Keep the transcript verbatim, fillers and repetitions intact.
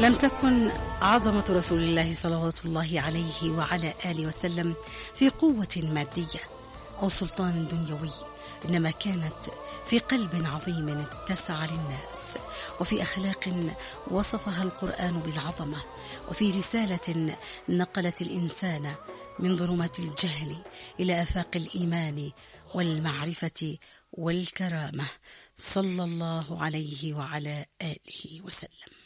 لم تكن عظمة رسول الله صلوات الله عليه وعلى آله وسلم في قوة مادية أو سلطان دنيوي، إنما كانت في قلب عظيم اتسع للناس، وفي أخلاق وصفها القرآن بالعظمة، وفي رسالة نقلت الإنسان من ظلمات الجهل إلى آفاق الإيمان والمعرفة والكرامة، صلى الله عليه وعلى آله وسلم.